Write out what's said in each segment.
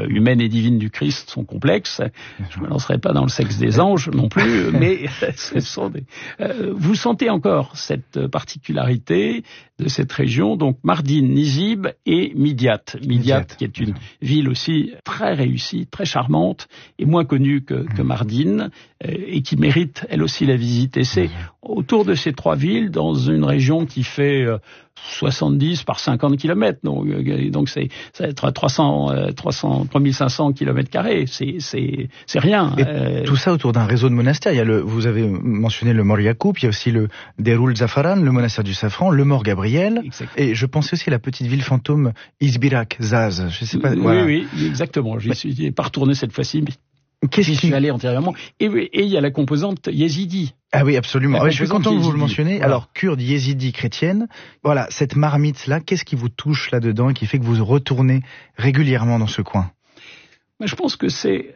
humaine et divine du Christ sont complexes. Je me lancerai pas dans le sexe des anges non plus, mais ce sont vous sentez encore cette particularité de cette région, donc Mardin, Nizib et Midyat. Midyat, qui est une ville aussi très réussie, très charmante, et moins connue que Mardin, et qui mérite elle aussi la visite. Et c'est autour de ces trois villes, dans une région qui fait 70 par 50 kilomètres, donc ça va être 3500 kilomètres carrés, c'est rien. Et tout ça autour d'un réseau de monastères. Il y a vous avez mentionné le Mor Yacoub, il y a aussi le Derul Zafaran, le monastère du Safran, le Mor Gabriel, exactement. Et je pensais aussi à la petite ville fantôme Izbirak, Zaz, je sais pas. Voilà. Oui, exactement. J'y suis pas retourné cette fois-ci, mais j'y suis allé antérieurement. Et il y a la composante yézidi. Ah oui, absolument. Je suis content que vous le mentionniez. Voilà. Alors, kurde, yézidi, chrétienne. Voilà, cette marmite-là, qu'est-ce qui vous touche là-dedans et qui fait que vous retournez régulièrement dans ce coin? Je pense que c'est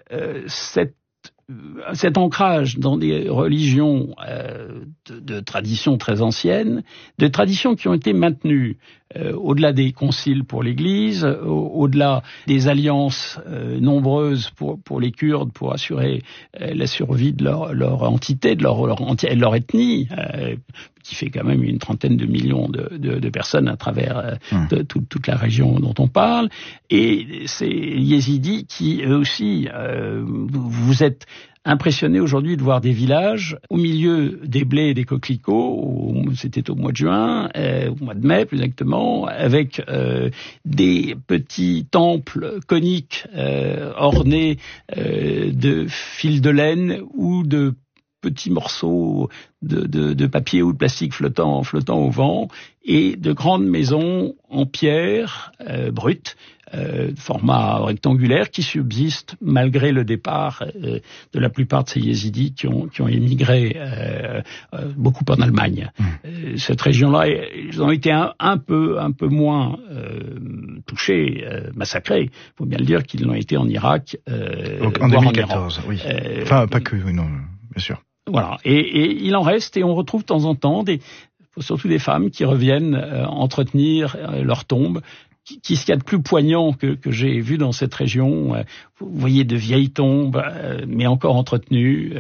cet ancrage dans des religions de traditions très anciennes, de traditions qui ont été maintenues au-delà des conciles pour l'Église, au-delà des alliances nombreuses pour les Kurdes, pour assurer la survie de leur entité, de leur ethnie, qui fait quand même une trentaine de millions de personnes à travers toute la région dont on parle. Et ces yézidis qui, eux aussi, vous êtes impressionné aujourd'hui de voir des villages au milieu des blés et des coquelicots, c'était au mois de juin, au mois de mai plus exactement, avec des petits temples coniques ornés de fils de laine ou de petits morceaux de papier ou de plastique flottant au vent, et de grandes maisons en pierre brute, format rectangulaire, qui subsistent malgré le départ de la plupart de ces yézidis qui ont émigré beaucoup en Allemagne. Cette région-là, ils ont été un peu moins touchés, massacrés. Il faut bien le dire qu'ils l'ont été en Irak, en 2014, oui. Enfin, pas que, oui, non, bien sûr. Voilà, et il en reste, et on retrouve de temps en temps surtout des femmes qui reviennent entretenir leur tombe. Ce qu'il y a de plus poignant que j'ai vu dans cette région, vous voyez de vieilles tombes, mais encore entretenues,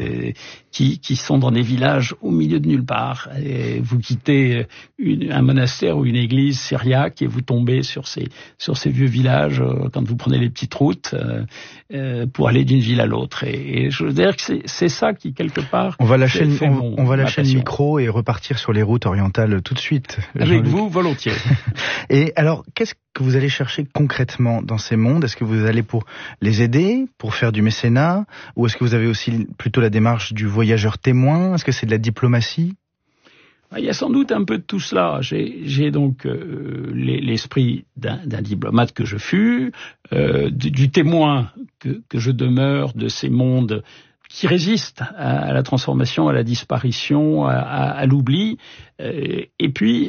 qui sont dans des villages au milieu de nulle part. Et vous quittez un monastère ou une église syriaque et vous tombez sur ces vieux villages quand vous prenez les petites routes pour aller d'une ville à l'autre. Et je veux dire que c'est ça qui, quelque part, on va lâcher le micro et repartir sur les routes orientales tout de suite. Avec vous, volontiers. Et alors, qu'est-ce que vous allez chercher concrètement dans ces mondes? Est-ce que vous allez pour les aider, pour faire du mécénat, ou est-ce que vous avez aussi plutôt la démarche du voyageur témoin? Est-ce que c'est de la diplomatie? Il y a sans doute un peu de tout cela. J'ai donc l'esprit d'un diplomate que je fus, du témoin que je demeure de ces mondes qui résistent à la transformation, à la disparition, à l'oubli, et puis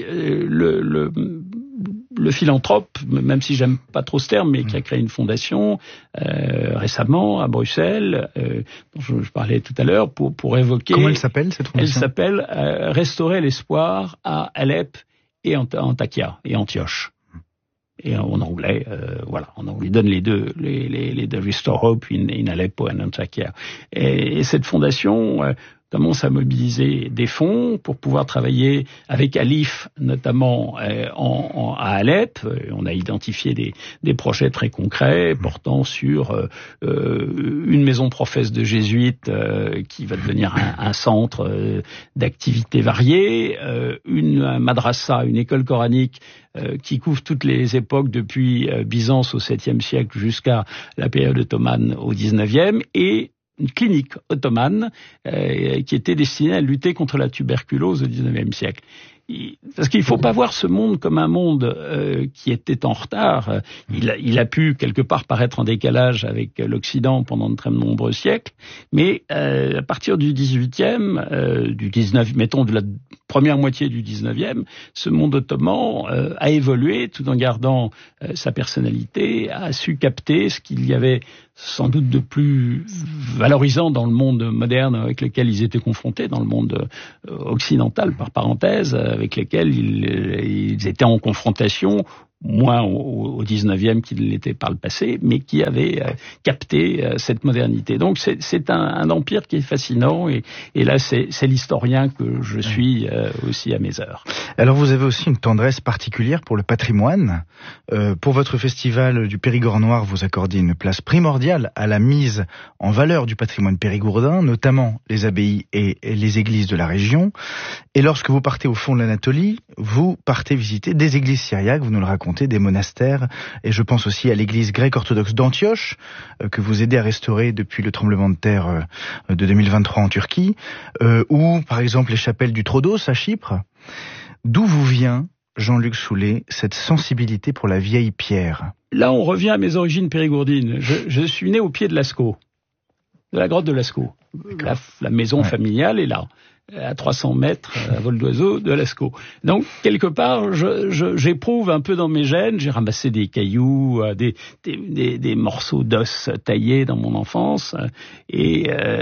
le philanthrope, même si j'aime pas trop ce terme, mais qui a créé une fondation récemment à Bruxelles, dont je parlais tout à l'heure, pour évoquer... Comment elle s'appelle, cette fondation? Elle s'appelle Restaurer l'espoir à Alep et Antakya et Antioche. Et en anglais, voilà, on lui donne les deux Restore Hope in Aleppo and Antakya. Et cette fondation commence à mobiliser des fonds pour pouvoir travailler avec Alif, notamment à Alep. On a identifié des projets très concrets portant sur une maison professe de jésuites qui va devenir un centre d'activités variées, une madrasa, une école coranique qui couvre toutes les époques depuis Byzance au 7e siècle jusqu'à la période ottomane au 19e, et une clinique ottomane qui était destinée à lutter contre la tuberculose au 19e siècle. Parce qu'il ne faut pas voir ce monde comme un monde qui était en retard. Il a pu quelque part paraître en décalage avec l'Occident pendant de très nombreux siècles, mais à partir du 18e, du 19, mettons de la première moitié du 19e, ce monde ottoman a évolué tout en gardant sa personnalité, a su capter ce qu'il y avait sans doute de plus valorisant dans le monde moderne avec lequel ils étaient confrontés, dans le monde occidental par parenthèse, avec lesquels ils étaient en confrontation moins au 19e qu'il ne l'était par le passé, mais qui avait capté cette modernité. Donc c'est un empire qui est fascinant, et là c'est l'historien que je suis aussi à mes heures. Alors vous avez aussi une tendresse particulière pour le patrimoine. Pour votre festival du Périgord noir, vous accordez une place primordiale à la mise en valeur du patrimoine périgourdin, notamment les abbayes et les églises de la région. Et lorsque vous partez au fond de l'Anatolie, vous partez visiter des églises syriaques, vous nous le racontez, des monastères, et je pense aussi à l'église grecque orthodoxe d'Antioche, que vous aidez à restaurer depuis le tremblement de terre de 2023 en Turquie, ou par exemple les chapelles du Troodos à Chypre. D'où vous vient, Jean-Luc Soulet, cette sensibilité pour la vieille pierre? Là, on revient à mes origines périgourdines. Je suis né au pied de Lascaux, de la grotte de Lascaux. La maison familiale est là, à 300 mètres, à vol d'oiseau, de Lascaux. Donc, quelque part, j'éprouve un peu dans mes gènes. J'ai ramassé des cailloux, des morceaux d'os taillés dans mon enfance. Et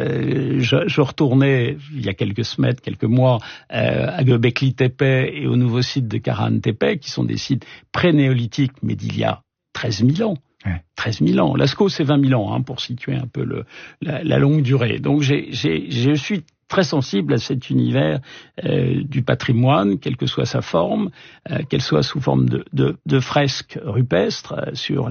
je retournais, il y a quelques semaines, quelques mois, à Göbekli Tepe et au nouveau site de Karahan Tepe, qui sont des sites pré-néolithiques, mais d'il y a 13 000 ans. 13 000 ans. Lascaux, c'est 20 000 ans, pour situer un peu la longue durée. Donc, je suis très sensible à cet univers du patrimoine, quelle que soit sa forme, qu'elle soit sous forme de fresques rupestres sur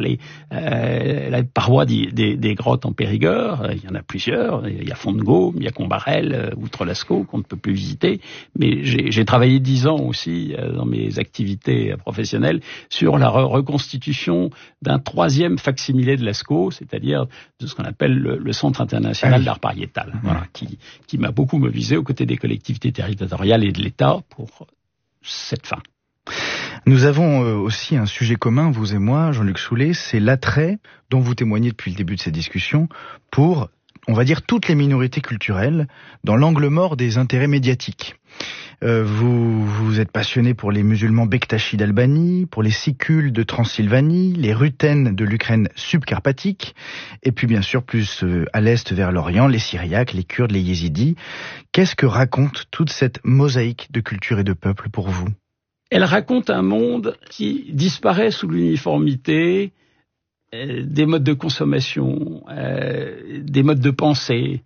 la paroi des grottes en Périgord. Il y en a plusieurs. Il y a Font-de-Gaume, il y a Combarel, Outre-Lascaux, qu'on ne peut plus visiter. Mais j'ai travaillé 10 ans aussi dans mes activités professionnelles sur la reconstitution d'un 3e facsimilé de Lascaux, c'est-à-dire de ce qu'on appelle le Centre international d'art pariétal, voilà, qui m'a beaucoup mobilisé aux côtés des collectivités territoriales et de l'État pour cette fin. Nous avons aussi un sujet commun, vous et moi, Jean-Luc Soulet, c'est l'attrait dont vous témoignez depuis le début de cette discussion pour, on va dire, toutes les minorités culturelles dans l'angle mort des intérêts médiatiques. Vous êtes passionné pour les musulmans Bektashi d'Albanie, pour les Sicules de Transylvanie, les Rutènes de l'Ukraine subcarpatique, et puis bien sûr plus à l'est vers l'Orient, les Syriaques, les Kurdes, les Yézidis. Qu'est-ce que raconte toute cette mosaïque de culture et de peuples pour vous? Elle raconte un monde qui disparaît sous l'uniformité des modes de consommation, des modes de pensée,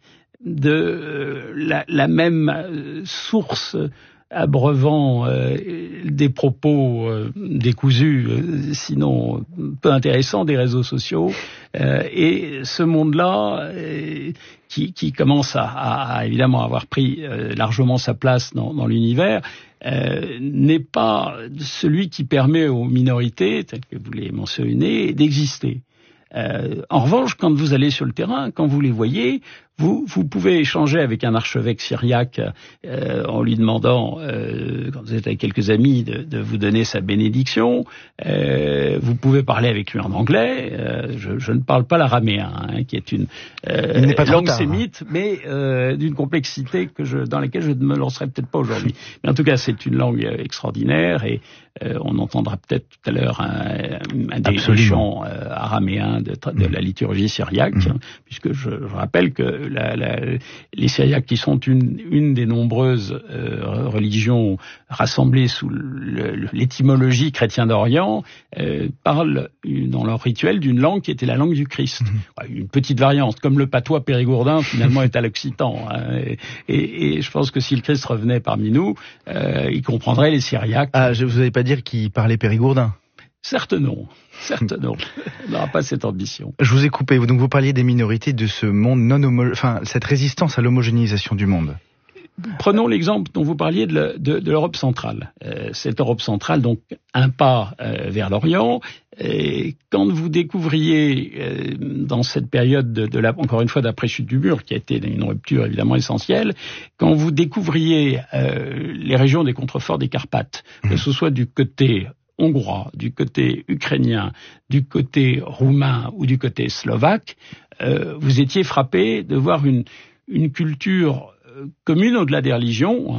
de la même source abreuvant des propos décousus, sinon peu intéressants, des réseaux sociaux, et ce monde-là qui commence à évidemment avoir pris largement sa place dans l'univers, n'est pas celui qui permet aux minorités, tel que vous l'avez mentionné, d'exister. En revanche, quand vous allez sur le terrain, quand vous les voyez, vous pouvez échanger avec un archevêque syriaque en lui demandant, quand vous êtes avec quelques amis, de vous donner sa bénédiction. Vous pouvez parler avec lui en anglais. Je ne parle pas l'araméen, qui est une langue sémite, mais d'une complexité dans laquelle je ne me lancerai peut-être pas aujourd'hui. Mais en tout cas, c'est une langue extraordinaire, et on entendra peut-être tout à l'heure un des chants araméens de la liturgie syriaque, puisque je rappelle que les Syriaques, qui sont une des nombreuses religions rassemblées sous l'étymologie chrétien d'Orient, parlent dans leur rituel d'une langue qui était la langue du Christ. Une petite variante, comme le patois périgourdin finalement est à l'occitan. Et je pense que si le Christ revenait parmi nous, il comprendrait les Syriaques. Ah, vous n'allez pas dire qu'il parlait périgourdin? Certes non. On n'aura pas cette ambition. Je vous ai coupé. Donc vous parliez des minorités, de ce monde cette résistance à l'homogénéisation du monde. Prenons l'exemple dont vous parliez de l'Europe centrale. Cette Europe centrale, donc un pas vers l'Orient. Et quand vous découvriez dans cette période encore une fois d'après-chute du mur, qui a été une rupture évidemment essentielle, quand vous découvriez les régions des contreforts des Carpates, que ce soit du côté hongrois, du côté ukrainien, du côté roumain ou du côté slovaque, vous étiez frappé de voir une culture commune au-delà des religions,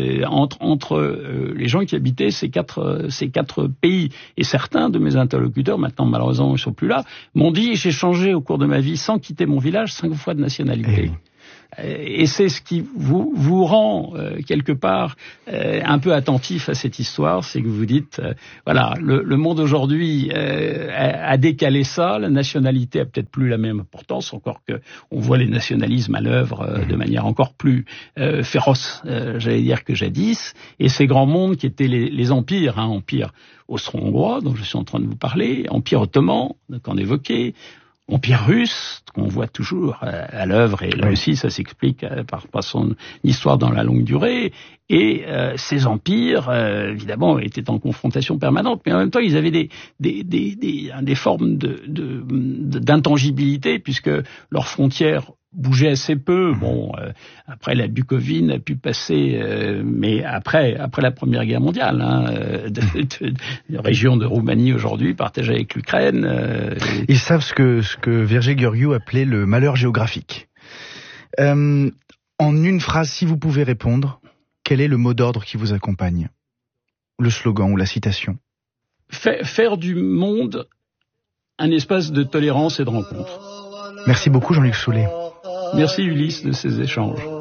entre les gens qui habitaient ces quatre pays. Et certains de mes interlocuteurs, maintenant malheureusement ils ne sont plus là, m'ont dit: j'ai changé au cours de ma vie, sans quitter mon village, 5 fois de nationalité. Et c'est ce qui vous rend quelque part un peu attentif à cette histoire, c'est que vous dites, voilà, le monde aujourd'hui a décalé ça, la nationalité a peut-être plus la même importance, encore que on voit les nationalismes à l'œuvre de manière encore plus féroce, j'allais dire, que jadis, et ces grands mondes qui étaient les empires, empire austro-hongrois, dont je suis en train de vous parler, empire ottoman, qu'on évoquait, empire russe, qu'on voit toujours à l'œuvre, et là aussi ça s'explique par son histoire dans la longue durée, et ces empires, évidemment, étaient en confrontation permanente, mais en même temps ils avaient des formes d'intangibilité, puisque leurs frontières bougeait assez peu. Bon, après la Bucovine a pu passer, mais après la Première Guerre mondiale, la région de Roumanie aujourd'hui partagée avec l'Ukraine. Ils savent ce que Virgile Gheorghiu appelait le malheur géographique. En une phrase, si vous pouvez répondre, quel est le mot d'ordre qui vous accompagne? Le slogan ou la citation? Faire du monde un espace de tolérance et de rencontre. Merci beaucoup Jean-Luc Soulet. Merci Ulysse de ces échanges.